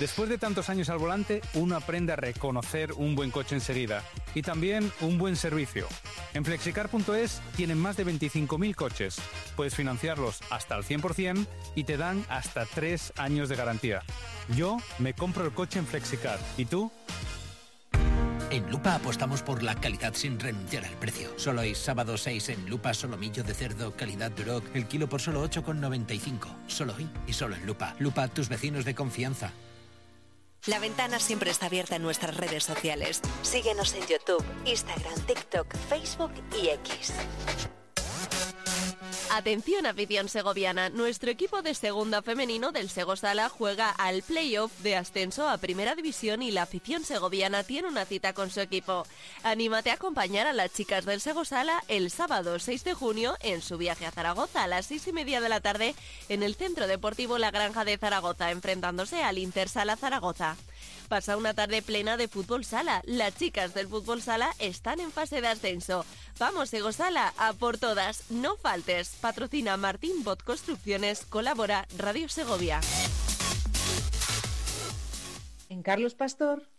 Después de tantos años al volante, uno aprende a reconocer un buen coche enseguida y también un buen servicio. En Flexicar.es tienen más de 25.000 coches. Puedes financiarlos hasta al 100% y te dan hasta 3 años de garantía. Yo me compro el coche en Flexicar. ¿Y tú? En Lupa apostamos por la calidad sin renunciar al precio. Solo hay sábado 6 en Lupa solomillo de cerdo calidad Duroc, el kilo por solo 8,95. Solo hoy y solo en Lupa. Lupa, tus vecinos de confianza. La Ventana siempre está abierta en nuestras redes sociales. Síguenos en YouTube, Instagram, TikTok, Facebook y X. Atención afición segoviana, nuestro equipo de segunda femenino del Sego Sala juega al playoff de ascenso a Primera División y la afición segoviana tiene una cita con su equipo. Anímate a acompañar a las chicas del Sego Sala el sábado 6 de junio en su viaje a Zaragoza a las 6:30 de la tarde en el Centro Deportivo La Granja de Zaragoza, enfrentándose al Intersala Zaragoza. Pasa una tarde plena de fútbol sala. Las chicas del fútbol sala están en fase de ascenso. Vamos, Sego Sala, a por todas, no faltes. Patrocina Martín Bot Construcciones, colabora Radio Segovia. En Carlos Pastor